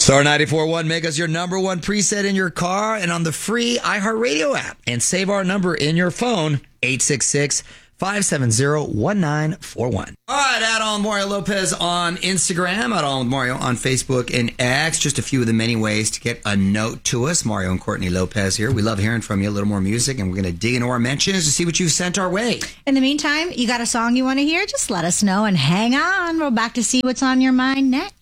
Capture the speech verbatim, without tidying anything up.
Star ninety-four point one, make us your number one preset in your car and on the free iHeartRadio app. And save our number in your phone, eight six six, five seven zero, one nine four one. All right, add on Mario Lopez on Instagram, add on Mario on Facebook and X. Just a few of the many ways to get a note to us. Mario and Courtney Lopez here. We love hearing from you. A little more music, and we're going to dig into our mentions to see what you've sent our way. In the meantime, you got a song you want to hear? Just let us know and hang on. We're back to see what's on your mind next.